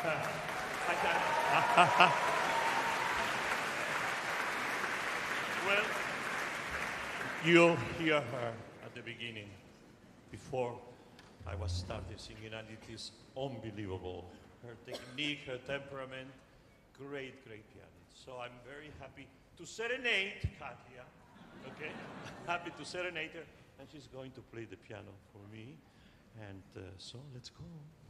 Well, you'll hear her at the beginning, before I was started singing, and it is unbelievable. Her technique, her temperament, great, great pianist. So I'm very happy to serenade Katia, okay? Happy to serenade her, and she's going to play the piano for me. And so let's go.